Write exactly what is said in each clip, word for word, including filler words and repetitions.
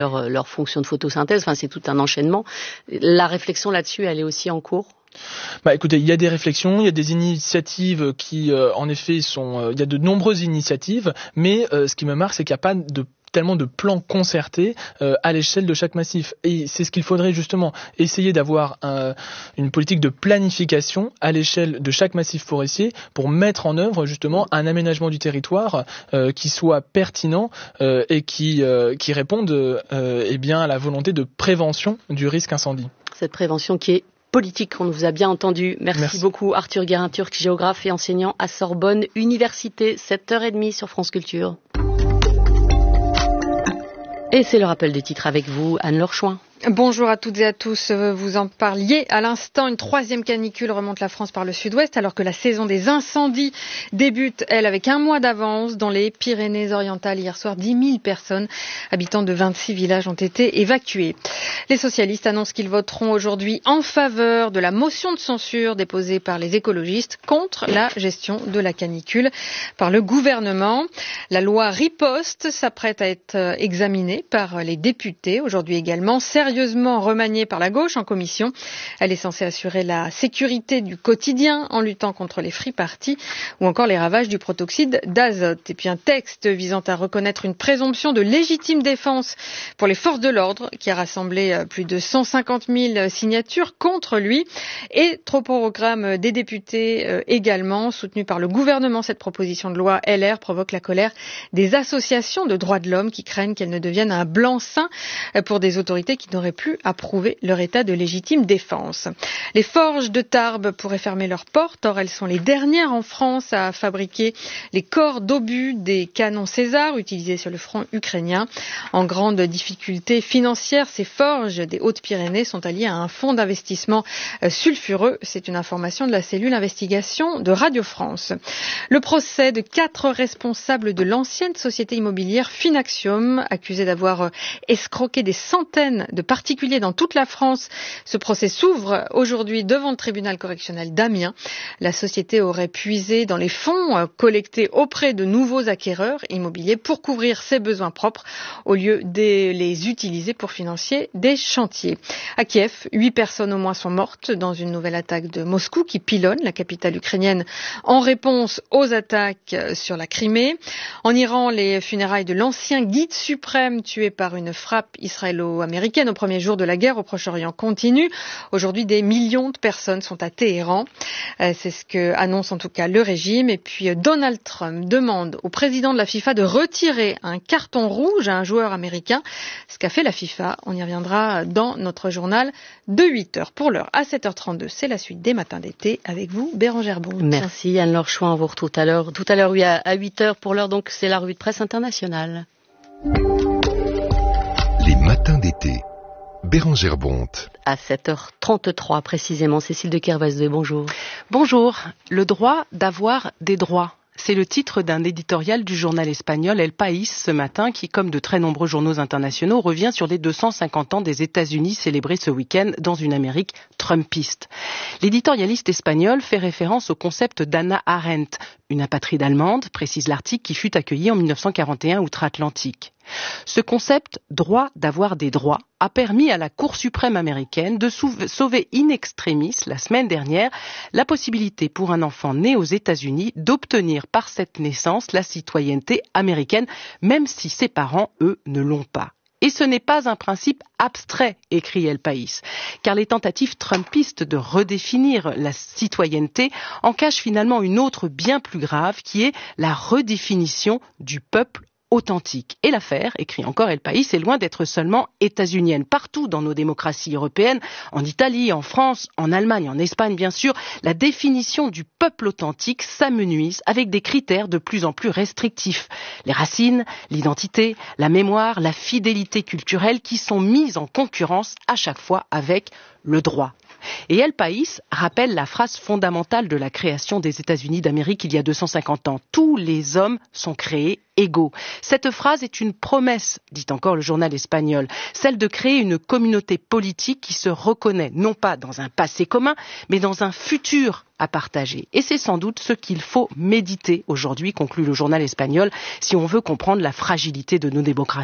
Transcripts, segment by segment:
leur, leur fonction de photosynthèse. Enfin, c'est tout un enchaînement. La réflexion là-dessus, elle est aussi en cours. Bah écoutez, il y a des réflexions, il y a des initiatives qui euh, en effet sont euh, il y a de nombreuses initiatives, mais euh, ce qui me marque, c'est qu'il n'y a pas de tellement de plans concertés euh, à l'échelle de chaque massif. Et c'est ce qu'il faudrait justement essayer d'avoir un, une politique de planification à l'échelle de chaque massif forestier pour mettre en œuvre justement un aménagement du territoire euh, qui soit pertinent euh, et qui, euh, qui réponde euh, eh bien, à la volonté de prévention du risque incendie. Cette prévention qui est politique, on vous a bien entendu. Merci, Merci. beaucoup Arthur Guérin-Turc, géographe et enseignant à Sorbonne Université, sept heures trente sur France Culture. Et c'est le rappel des titres avec vous, Anne-Laure Chouin. Bonjour à toutes et à tous, vous en parliez à l'instant, une troisième canicule remonte la France par le sud-ouest alors que la saison des incendies débute, elle, avec un mois d'avance dans les Pyrénées-Orientales. Hier soir, dix mille personnes, habitants de vingt-six villages, ont été évacués. Les socialistes annoncent qu'ils voteront aujourd'hui en faveur de la motion de censure déposée par les écologistes contre la gestion de la canicule par le gouvernement. La loi Riposte s'apprête à être examinée par les députés aujourd'hui également, sérieusement remaniée par la gauche en commission. Elle est censée assurer la sécurité du quotidien en luttant contre les free parties ou encore les ravages du protoxyde d'azote. Et puis un texte visant à reconnaître une présomption de légitime défense pour les forces de l'ordre qui a rassemblé plus de cent cinquante mille signatures contre lui. Et trop au programme des députés également, soutenu par le gouvernement. Cette proposition de loi L R provoque la colère des associations de droits de l'homme qui craignent qu'elle ne devienne un blanc-seing pour des autorités qui n'auraient plus à prouver leur état de légitime défense. Les forges de Tarbes pourraient fermer leurs portes. Or, elles sont les dernières en France à fabriquer les corps d'obus des canons César utilisés sur le front ukrainien. En grande difficulté financière, ces forges des Hautes-Pyrénées sont alliées à un fonds d'investissement sulfureux. C'est une information de la cellule investigation de Radio France. Le procès de quatre responsables de l'ancienne société immobilière Finaxium, accusés d'avoir escroqué des centaines de particuliers dans toute la France. Ce procès s'ouvre aujourd'hui devant le tribunal correctionnel d'Amiens. La société aurait puisé dans les fonds collectés auprès de nouveaux acquéreurs immobiliers pour couvrir ses besoins propres au lieu de les utiliser pour financer des chantiers. À Kiev, huit personnes au moins sont mortes dans une nouvelle attaque de Moscou qui pilonne la capitale ukrainienne en réponse aux attaques sur la Crimée. En Iran, les funérailles de l'ancien guide suprême tué par une frappe israélo-américaine au premier jour de la guerre au Proche-Orient continuent. Aujourd'hui, des millions de personnes sont à Téhéran. C'est ce que annonce en tout cas le régime. Et puis Donald Trump demande au président de la FIFA de retirer un carton rouge à un joueur américain. Ce qu'a fait la FIFA, on y reviendra dans notre journal de huit heures. Pour l'heure, à sept heures trente-deux, c'est la suite des matins d'été avec vous, Bérangère Bon. Merci Anne-Laure Chouin, on vous retrouve tout à l'heure. Tout à l'heure, oui, à huit heures. Pour l'heure, donc, c'est la revue de presse internationale. Les matins d'été. Bérangère Bonte. À sept heures trente-trois précisément, Cécile de Kervasdé, bonjour. Bonjour. Le droit d'avoir des droits. C'est le titre d'un éditorial du journal espagnol El País ce matin qui, comme de très nombreux journaux internationaux, revient sur les deux cent cinquante ans des États-Unis célébrés ce week-end dans une Amérique trumpiste. L'éditorialiste espagnol fait référence au concept d'Hannah Arendt, une apatride allemande, précise l'article, qui fut accueillie en dix-neuf cent quarante et un outre-Atlantique. Ce concept, droit d'avoir des droits, a permis à la Cour suprême américaine de sauver in extremis, la semaine dernière, la possibilité pour un enfant né aux États-Unis d'obtenir par cette naissance la citoyenneté américaine, même si ses parents, eux, ne l'ont pas. Et ce n'est pas un principe abstrait, écrit El País, car les tentatives trumpistes de redéfinir la citoyenneté en cachent finalement une autre bien plus grave, qui est la redéfinition du peuple authentique. Et l'affaire, écrit encore El País, est loin d'être seulement états-unienne. Partout dans nos démocraties européennes, en Italie, en France, en Allemagne, en Espagne bien sûr, la définition du peuple authentique s'amenuise avec des critères de plus en plus restrictifs. Les racines, l'identité, la mémoire, la fidélité culturelle qui sont mises en concurrence à chaque fois avec le droit. Et El País rappelle la phrase fondamentale de la création des États-Unis d'Amérique il y a deux cent cinquante ans. Tous les hommes sont créés égaux. Cette phrase est une promesse, dit encore le journal espagnol, celle de créer une communauté politique qui se reconnaît non pas dans un passé commun, mais dans un futur à partager. Et c'est sans doute ce qu'il faut méditer aujourd'hui, conclut le journal espagnol, si on veut comprendre la fragilité de nos démocraties.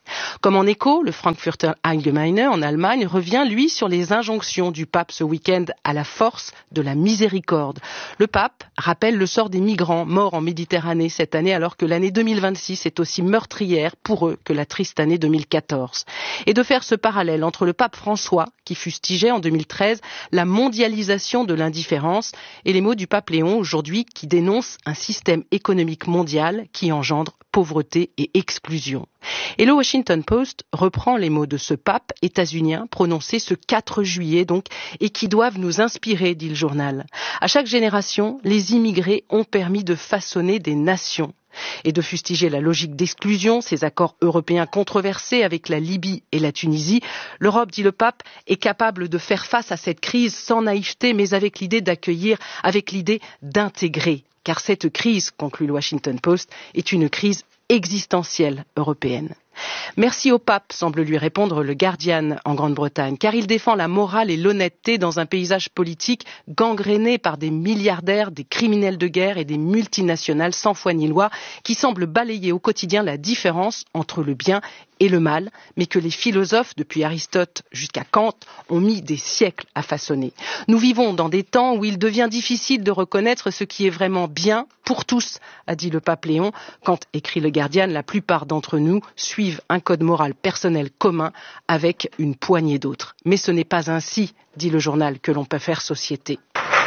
Comme en écho, le Frankfurter Allgemeine en Allemagne revient, lui, sur les injonctions du pape ce week-end à la force de la miséricorde. Le pape rappelle le sort des migrants morts en Méditerranée cette année, alors que l'année deux mille vingt-six est aussi meurtrière pour eux que la triste année deux mille quatorze. Et de faire ce parallèle entre le pape François, qui fustigeait en deux mille treize la mondialisation de l'indifférence, et les mots du pape Léon aujourd'hui, qui dénonce un système économique mondial qui engendre pauvreté et exclusion. Et le Washington Post reprend les mots de ce pape états-unien prononcés ce quatre juillet donc, et qui doivent nous inspirer, dit le journal. À chaque génération, les immigrés ont permis de façonner des nations. Et de fustiger la logique d'exclusion, ces accords européens controversés avec la Libye et la Tunisie, l'Europe, dit le pape, est capable de faire face à cette crise sans naïveté, mais avec l'idée d'accueillir, avec l'idée d'intégrer. Car cette crise, conclut le Washington Post, est une crise existentielle européenne. Merci au pape, semble lui répondre le Guardian en Grande-Bretagne, car il défend la morale et l'honnêteté dans un paysage politique gangréné par des milliardaires, des criminels de guerre et des multinationales sans foi ni loi qui semblent balayer au quotidien la différence entre le bien et le mal, mais que les philosophes, depuis Aristote jusqu'à Kant, ont mis des siècles à façonner. Nous vivons dans des temps où il devient difficile de reconnaître ce qui est vraiment bien pour tous, a dit le pape Léon, quand, écrit le Guardian, la plupart d'entre nous suivent un code moral personnel commun avec une poignée d'autres. Mais ce n'est pas ainsi, dit le journal, que l'on peut faire société.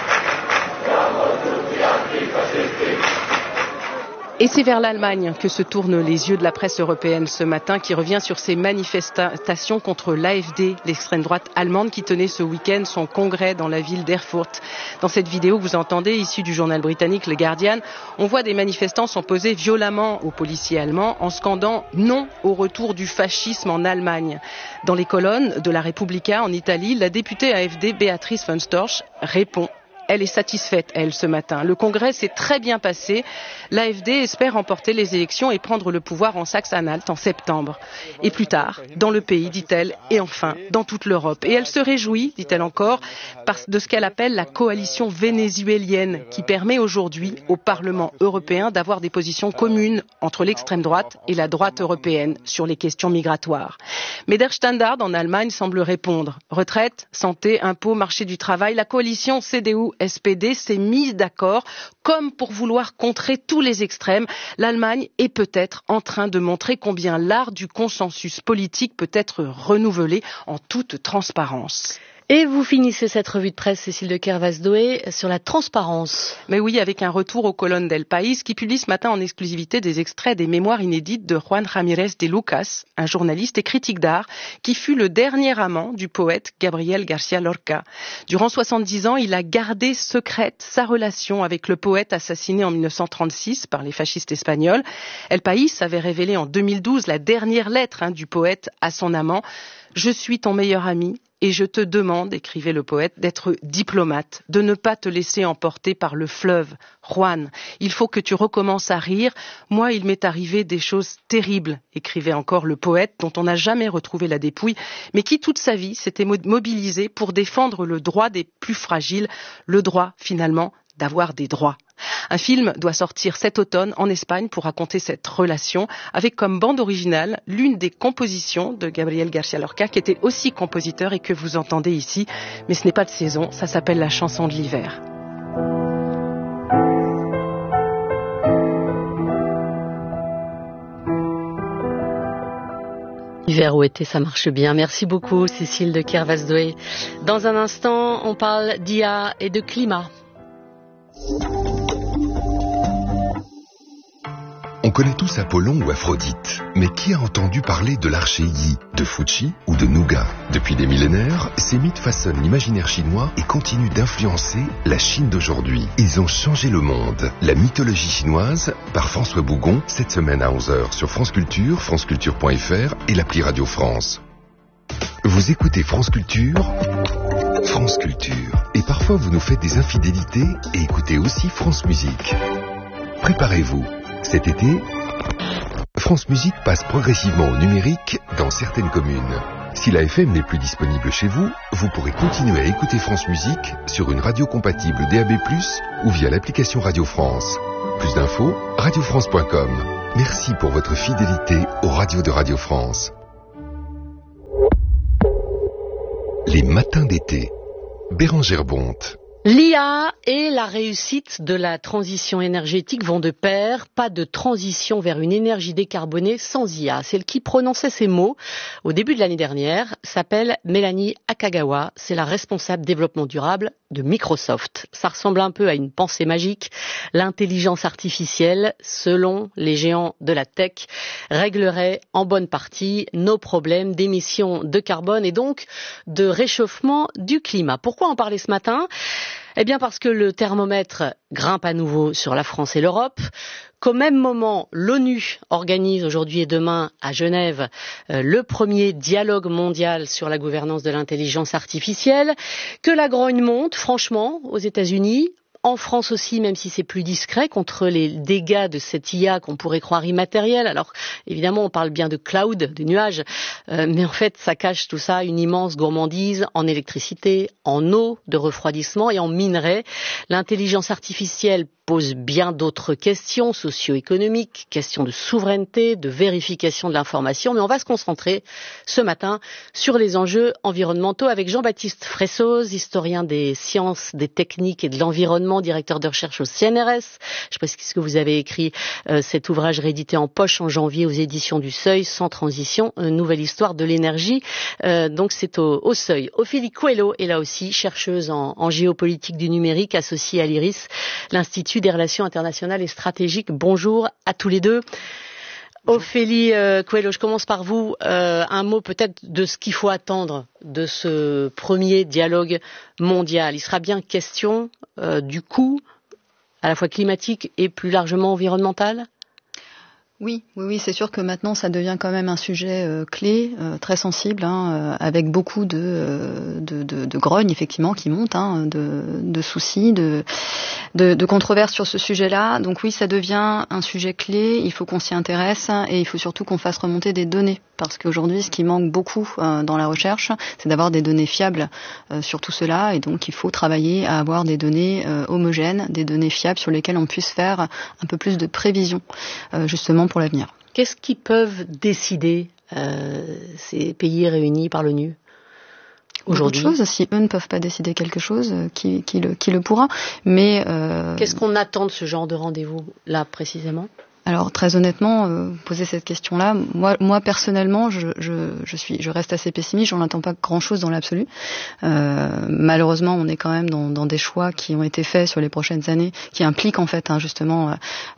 Et c'est vers l'Allemagne que se tournent les yeux de la presse européenne ce matin, qui revient sur ces manifestations contre l'A F D, l'extrême droite allemande qui tenait ce week-end son congrès dans la ville d'Erfurt. Dans cette vidéo que vous entendez, issue du journal britannique Le Guardian, on voit des manifestants s'opposer violemment aux policiers allemands en scandant « non au retour du fascisme en Allemagne ». Dans les colonnes de la Repubblica en Italie, la députée A F D Beatrice von Storch répond. Elle est satisfaite, elle, ce matin. Le congrès s'est très bien passé. L'A F D espère remporter les élections et prendre le pouvoir en Saxe-Anhalt en septembre. Et plus tard, dans le pays, dit-elle, et enfin, dans toute l'Europe. Et elle se réjouit, dit-elle encore, de ce qu'elle appelle la coalition vénézuélienne, qui permet aujourd'hui au Parlement européen d'avoir des positions communes entre l'extrême droite et la droite européenne sur les questions migratoires. Mais Der Standard, en Allemagne, semble répondre. Retraite, santé, impôts, marché du travail, la coalition C D U S P D s'est mise d'accord, comme pour vouloir contrer tous les extrêmes. L'Allemagne est peut-être en train de montrer combien l'art du consensus politique peut être renouvelé en toute transparence. Et vous finissez cette revue de presse, Cécile de Kervasdoé, sur la transparence. Mais oui, avec un retour aux colonnes d'El País, qui publie ce matin en exclusivité des extraits des mémoires inédites de Juan Ramírez de Lucas, un journaliste et critique d'art, qui fut le dernier amant du poète Gabriel García Lorca. Durant soixante-dix ans, il a gardé secrète sa relation avec le poète assassiné en mille neuf cent trente-six par les fascistes espagnols. El País avait révélé en deux mille douze la dernière lettre hein, du poète à son amant. « Je suis ton meilleur ami. Et je te demande, écrivait le poète, d'être diplomate, de ne pas te laisser emporter par le fleuve. Juan, il faut que tu recommences à rire. Moi, il m'est arrivé des choses terribles, écrivait encore le poète, dont on n'a jamais retrouvé la dépouille, mais qui toute sa vie s'était mobilisé pour défendre le droit des plus fragiles, le droit, finalement, d'avoir des droits. Un film doit sortir cet automne en Espagne pour raconter cette relation, avec comme bande originale l'une des compositions de Gabriel García Lorca, qui était aussi compositeur et que vous entendez ici, mais ce n'est pas de saison, ça s'appelle la chanson de l'hiver. Hiver ou été, ça marche bien. Merci beaucoup, Cécile de Kervasdoé. Dans un instant, on parle d'I A et de climat. On connaît tous Apollon ou Aphrodite, mais qui a entendu parler de l'archer Yi, de Fuji ou de Nougat? Depuis des millénaires, ces mythes façonnent l'imaginaire chinois et continuent d'influencer la Chine d'aujourd'hui. Ils ont changé le monde. La mythologie chinoise, par François Bougon, cette semaine à onze heures sur France Culture, franceculture point f r et l'appli Radio France. Vous écoutez France Culture, France Culture. Et parfois vous nous faites des infidélités et écoutez aussi France Musique. Préparez-vous. Cet été, France Musique passe progressivement au numérique dans certaines communes. Si la F M n'est plus disponible chez vous, vous pourrez continuer à écouter France Musique sur une radio compatible D A B plus, ou via l'application Radio France. Plus d'infos, radio france point com. Merci pour votre fidélité aux radios de Radio France. Les matins d'été. Bérangère Bonte. L'I A et la réussite de la transition énergétique vont de pair. Pas de transition vers une énergie décarbonée sans I A. Celle qui prononçait ces mots au début de l'année dernière s'appelle Mélanie Akagawa. C'est la responsable développement durable de Microsoft. Ça ressemble un peu à une pensée magique. L'intelligence artificielle, selon les géants de la tech, réglerait en bonne partie nos problèmes d'émissions de carbone et donc de réchauffement du climat. Pourquoi en parler ce matin ? Eh bien parce que le thermomètre grimpe à nouveau sur la France et l'Europe, qu'au même moment, l'ONU organise aujourd'hui et demain à Genève euh, le premier dialogue mondial sur la gouvernance de l'intelligence artificielle, que la grogne monte, franchement, aux États-Unis, en France aussi, même si c'est plus discret, contre les dégâts de cette I A qu'on pourrait croire immatérielle. Alors, évidemment, on parle bien de cloud, de nuages, euh, mais en fait, ça cache tout ça une immense gourmandise en électricité, en eau de refroidissement et en minerais. L'intelligence artificielle pose bien d'autres questions socio-économiques, questions de souveraineté, de vérification de l'information, mais on va se concentrer ce matin sur les enjeux environnementaux avec Jean-Baptiste Fressoz, historien des sciences, des techniques et de l'environnement, directeur de recherche au C N R S. Je précise que vous avez écrit euh, cet ouvrage réédité en poche en janvier aux éditions du Seuil, Sans transition, une nouvelle histoire de l'énergie. Euh, donc c'est au, au Seuil. Ophélie Coelho est là aussi, chercheuse en, en géopolitique du numérique, associée à l'I R I S, l'Institut des relations internationales et stratégiques. Bonjour à tous les deux. Bonjour. Ophélie euh, Coelho, je commence par vous. Euh, un mot peut-être de ce qu'il faut attendre de ce premier dialogue mondial. Il sera bien question euh, du coût à la fois climatique et plus largement environnemental ? Oui, oui, oui, c'est sûr que maintenant ça devient quand même un sujet euh, clé, euh, très sensible, hein, euh, avec beaucoup de, euh, de, de, de grognes effectivement qui montent, hein, de, de soucis, de, de, de controverses sur ce sujet-là. Donc oui, ça devient un sujet clé. Il faut qu'on s'y intéresse et il faut surtout qu'on fasse remonter des données, parce qu'aujourd'hui, ce qui manque beaucoup euh, dans la recherche, c'est d'avoir des données fiables euh, sur tout cela, et donc il faut travailler à avoir des données euh, homogènes, des données fiables sur lesquelles on puisse faire un peu plus de prévision, euh, justement pour l'avenir. Qu'est-ce qu'ils peuvent décider, euh, ces pays réunis par l'ONU aujourd'hui ? Beaucoup de choses. Si eux ne peuvent pas décider quelque chose, qui, qui, le, qui le pourra. Mais euh... qu'est-ce qu'on attend de ce genre de rendez-vous là précisément ? Alors très honnêtement, euh, poser cette question-là, moi, moi personnellement, je, je, je suis, je reste assez pessimiste. J'en attends pas grand-chose dans l'absolu. Euh, malheureusement, on est quand même dans, dans des choix qui ont été faits sur les prochaines années, qui impliquent en fait hein, justement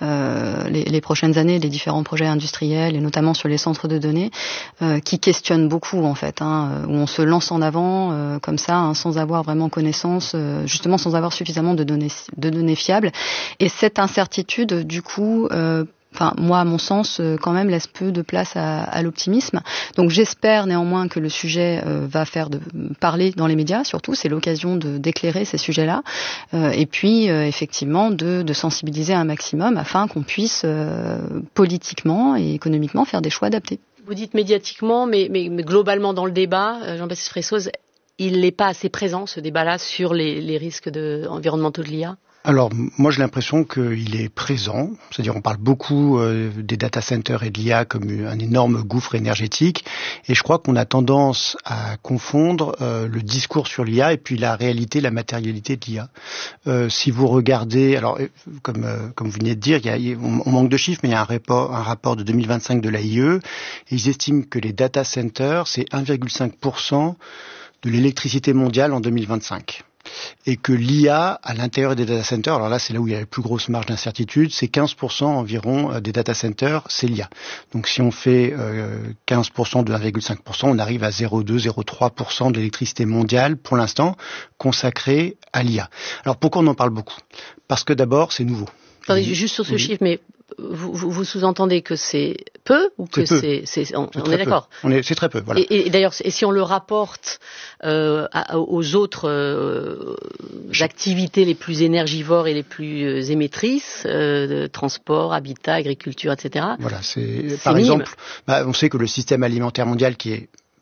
euh, les, les prochaines années, les différents projets industriels et notamment sur les centres de données, euh, qui questionnent beaucoup en fait, hein, où on se lance en avant euh, comme ça, hein, sans avoir vraiment connaissance, euh, justement sans avoir suffisamment de données, de données fiables. Et cette incertitude, du coup. Euh, Enfin, moi, à mon sens, euh, quand même, laisse peu de place à, à l'optimisme. Donc, j'espère néanmoins que le sujet euh, va faire de parler dans les médias, surtout. C'est l'occasion de d'éclairer ces sujets-là. Euh, et puis, euh, effectivement, de, de sensibiliser un maximum afin qu'on puisse euh, politiquement et économiquement faire des choix adaptés. Vous dites médiatiquement, mais, mais, mais globalement dans le débat, Jean-Baptiste Fressoz, il n'est pas assez présent, ce débat-là, sur les, les risques de, environnementaux de l'I A ? Alors, moi, j'ai l'impression qu'il est présent. C'est-à-dire, on parle beaucoup euh, des data centers et de l'I A comme un énorme gouffre énergétique. Et je crois qu'on a tendance à confondre euh, le discours sur l'I A et puis la réalité, la matérialité de l'I A. Euh, si vous regardez, alors, comme, euh, comme vous venez de dire, il y a, on manque de chiffres, mais il y a un rapport, un rapport de deux mille vingt-cinq de l'A I E. Et ils estiment que les data centers, c'est un virgule cinq pour cent de l'électricité mondiale en deux mille vingt-cinq. Et que l'I A, à l'intérieur des data centers, alors là c'est là où il y a la plus grosse marge d'incertitude, c'est quinze pour cent environ des data centers, c'est l'I A. Donc si on fait euh, quinze pour cent de un virgule cinq pour cent, on arrive à zéro virgule deux à zéro virgule trois pour cent de l'électricité mondiale, pour l'instant, consacrée à l'I A. Alors pourquoi on en parle beaucoup ? Parce que d'abord, c'est nouveau. Attendez, juste sur ce oui. chiffre, mais vous, vous, vous sous-entendez que c'est peu ou que c'est, c'est, c'est on, c'est on est d'accord. On est, c'est très peu, voilà. Et, et d'ailleurs, et si on le rapporte euh, à, aux autres euh, activités les plus énergivores et les plus émettrices, euh, transport, habitat, agriculture, et cetera. Voilà, c'est, c'est par minime. exemple, bah, on sait que le système alimentaire mondial qui est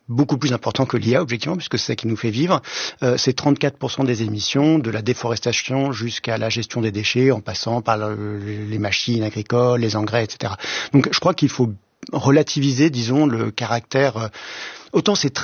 beaucoup plus important que l'I A, objectivement, puisque c'est ça qui nous fait vivre. Euh, c'est trente-quatre pour cent des émissions, de la déforestation jusqu'à la gestion des déchets, en passant par le, les machines agricoles, les engrais, et cetera. Donc je crois qu'il faut relativiser, disons, le caractère... Euh, autant c'est très